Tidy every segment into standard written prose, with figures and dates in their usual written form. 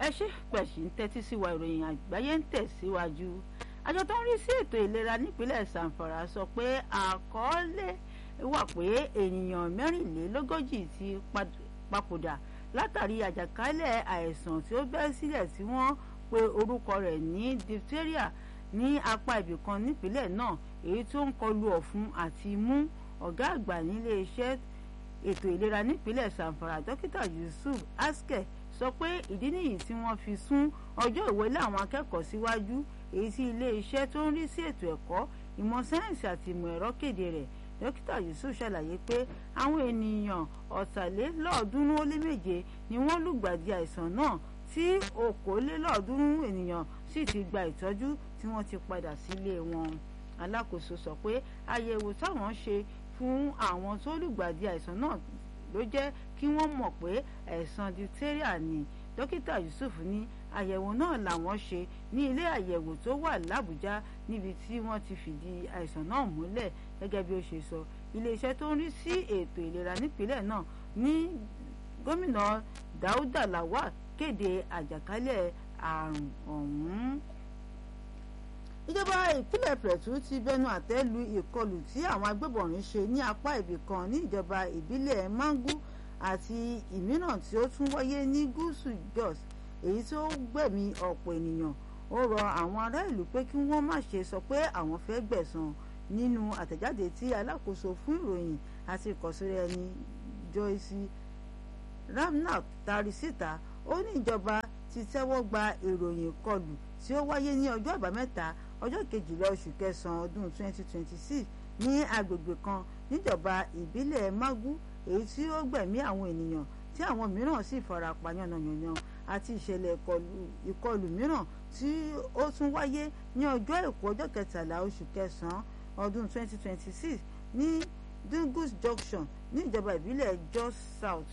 ẹ ṣe pẹ̀sì ń tẹ́tí sí wa ìròyìn àgbáyé ń tẹ̀síwájú. àjọ tó ń rí sí ètò ìlera nípínlẹ̀ Zamfara sọ pé àkọọ́lẹ̀ wà pé ènìyàn 24 ti papòdà látàrí àjàkálẹ̀ àìsàn tí ó bẹ́ sílẹ̀ tí wọ́n pe orúkọ rẹ̀ ní diphtheria ní apá ibìkan nípínlẹ̀ náà èyí tó ń kọlu ọ̀fun àti imú. ọ̀gá àgbà nílé iṣẹ́ ètò ìlera nípínlẹ̀ Zamfara dókítà Yusuf Aske sọ pé ìdí nìyí tí wọ́n fi sún ọjọ́ ìwọlé àwọn akẹ́kọ̀ọ́ síwájú èyí tí ilé iṣẹ́ tó ń rí sí ètò ẹ̀kọ́ ìmọ̀ sáyẹ́ǹsì àti ìmọ̀ ẹ̀rọ kéde rẹ̀. dókítà Yusuf ṣàlàyé pé àwọn ènìyàn 347 ni wọ́n lùgbàdì àìsàn náà tí 300 ènìyàn sì ti gba ìtọ́jú tí wọ́n ti padà sílé wọn. alákòóso sọ pé àyẹ̀wò táwọn ṣe fún àwọn tó lùgbàdì àìsàn náà ló jẹ́ kí wọ́n mọ̀ pé àìsàn diphtheria ni. dókítà Yusuf ní àyẹ̀wò náà làwọn ṣe ní ilé àyẹ̀wò tó wà l'Àbújá níbi tí wọ́n ti fìdí àìsàn náà múlẹ̀. gẹ́gẹ́ bí ó ṣe sọ iléeṣẹ́ tó ń rí sí ètò ìlera nípínlẹ̀ náà ní gómìnà Dáúdà Lawal kéde àjàkálẹ̀ àrùn ọ̀hún. ìjọba ìpínlẹ̀ Plateau ti bẹnu àtẹ́ lu ìkọlù tí àwọn agbébọn ṣe ní apá ibìkan ní ìjọba ìbílẹ̀ Mangu àti ìmíràn tí ó tún wáyé ní gúúsù Jos èyí tó gbẹ̀mí ọ̀pọ̀ ènìyàn. ó rọ àwọn ará ìlú pé kí wọ́n má ṣe sọ pé àwọn fẹ́ gbẹ̀san. nínú àtẹ̀jáde tí alákòóso fún ìròyìn àti ìkànsíra ẹni Joyce Ramnath tari síta ó ní ìjọba ti tẹ́wọ́ gba ìròyìn ìkọlù tí ó wáyé ní ọjọ́ àbámẹ́ta ọjọ́ 12 oṣù kẹsàn-án ọdún 2026 ní agbègbè kan níjọba ìbílẹ̀ Magu èyí tí ó gbẹ̀mí àwọn ènìyàn tí àwọn mìíràn sì farapa yánnayànna àti ìṣẹ̀lẹ̀ ìkọlù mìíràn tí ó tún wáyé ní ọjọ́ Àìkú ọjọ́ 13 oṣù kẹsàn-án ọdún 2026 ní Dungus Junction ní ìjọba ìbílẹ̀ Jos South.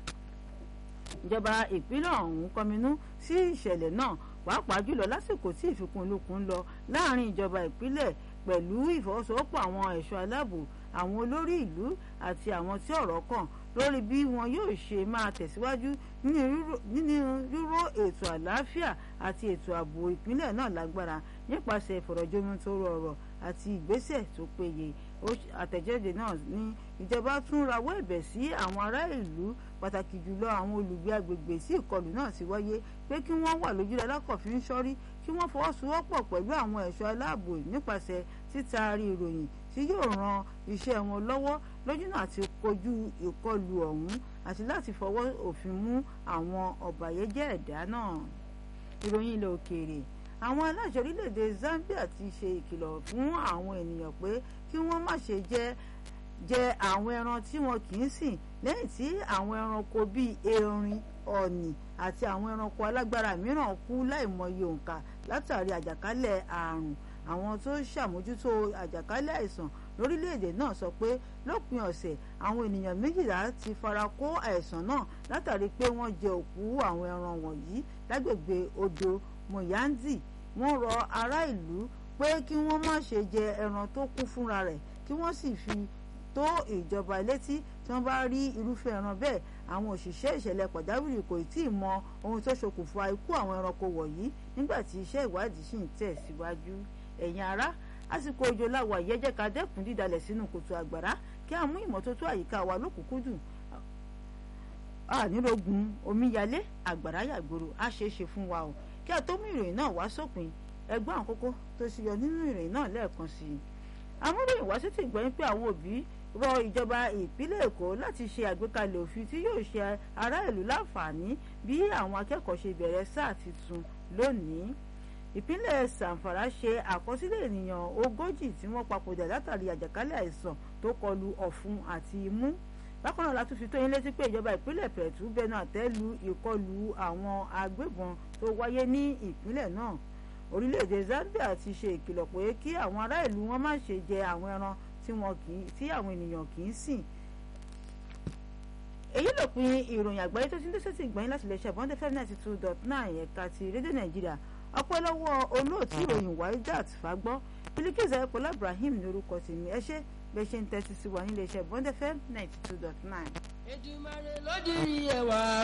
ìjọba ìpínlẹ̀ ọ̀hún kọminú sí ìṣẹ̀lẹ̀ náà pàápàá jùlọ lásìkò tí ìfikùnlukùn ń lọ láàrin ìjọba ìpínlẹ̀ pẹ̀lú ìfọwọ́sowọ́pọ̀ àwọn ẹ̀ṣọ́ aláàbò àwọn olórí ìlú àti àwọn tí ọ̀rọ̀ kàn lórí bí wọn yóò ṣe máa tẹ̀síwájú nínú ríró ètò àlàáfíà àti ètò ààbò ìpínlẹ̀ náà lágbára nípasẹ̀ ìfọ̀rọ̀jomitoro ọ̀rọ̀ àti ìgbésẹ̀ tó péye. àtẹ̀jáde náà ní ìjọba tún rawọ́ ẹ̀bẹ̀ sí àwọn ará ìlú pàtàkì jùlọ àwọn olùgbé agbègbè tí ìkọlù náà ti wáyé pé kí wọ́n wà lójú alákọ̀ọ́fín ṣọ́rí kí wọ́n fọwọ́sowọ́pọ̀ pẹ̀lú àwọn ẹ̀ṣọ́ aláàbò nípasẹ̀ títaari ìròyìn tí yóò ran iṣẹ́ wọn lọ́wọ́ lójúnà àti kojú ìkọlù ọ̀hún àti láti fọwọ́ òfin mú àwọn ọ̀bàyéjẹ́ ẹ̀dá náà. ìròyìn ilẹ̀ òkèèrè àwọn aláṣẹ orílẹ̀-èdè Zambia ti ṣe ìkìlọ̀ fún àwọn ènìyàn pé kí wọ́n má ṣe jẹ àwọn ẹran tí wọn kì í sìn lẹ́yìn tí àwọn ẹranko bíi erin ọ̀nì àti àwọn ẹranko alágbára mìíràn kú láìmọye òǹkà látàrí àjàkálẹ̀ àrùn. àwọn tó ṣàmójútó àjàkálẹ̀ àìsàn lórílẹ̀‐èdè náà sọ pé lópin ọ̀sẹ̀ àwọn ènìyàn 12 ti fara kó àìsàn náà látàrí pé wọ́n jẹ òkú àwọn ẹran wọ̀nyí lágbègbè odò Moyanzi. wọ́n rọ ará ìlú pé kí wọ́n má ṣe jẹ ẹran tó kú fúnra rẹ̀ kí wọ́n sì fi tó ìjọba létí tí wọ́n bá rí irúfẹ́ ẹran bẹ́ẹ̀. àwọn òṣìṣẹ́ ìṣẹ̀lẹ̀ pàjáwìrì kò tí ì mọ ohun tó ṣokùnfà ikú àwọn ẹranko wọ̀nyí nígbà tí iṣẹ́ ìwádìí sì ń tẹ̀ síwájú. ẹ̀yin ará àsìkò òjò láwà yìí ẹ jẹ́ ká dẹ́kun dídalẹ̀ sínú kòtò àgbàrá kí a mú ìmọ́tótó àyíká wa lókùnkúndùn. nílògùn omíyalé àgbàrá yàgbòrò á ṣeé ṣe fún wa o. kí a tó mú ìròyìn náà wá sópin ẹgbọ́n àkókò tó ṣiyọ nínú ìròyìn náà lẹ́ẹ̀kan sí i. amúròyìn wá sí ti gbọ́n pé àwọn òbí rọ ìjọba ìpínlẹ̀ Èkó láti ṣe àgbékalẹ̀ òfin tí yóò ṣe ará ìlú láǹfààní bí àwọn akẹ́kọ̀ọ́ ṣe bẹ̀rẹ̀ sáà tuntun lónìí. ìpínlẹ̀ Zamfara ṣe àkọsílẹ̀ ènìyàn 40 tí wọ́n papòdà látàrí àjàkálẹ̀ àìsàn tó kọlu ọ̀fun àti imú. bákan náà la tún fi tó yín létí pé ìjọba ìpínlẹ̀ Plateau bẹnu àtẹ́ lu ìkọlù àwọn agbébọn tó wáyé ní ìpínlẹ̀ náà. orílẹ̀-èdè Zambia ti ṣe ìkìlọ̀ pé kí àwọn ará ìlú wọn má ṣe jẹ àwọn ẹran tí àwọn ènìyàn kì í sìn. èyí lópin ìròyìn àgbáyé tó ti ń dé sétí ìgbọ̀nyín láti iléeṣẹ́ Bond FM 92.9 ẹ̀ka ti rédíò Nàìjíríà. ọpẹ́ lọ́wọ́ olóòtú ìròyìn Waidat Fagbọ́ Bilikisu Ayọ̀pọ̀lá Ibrahim ní orúkọ tèmi. ẹ ṣé bẹ́ẹ̀ ṣe ń tẹ́tí sí wa ní iléeṣẹ́ Bond FM 92.9. Èdùmàrè ló dirí ẹwà.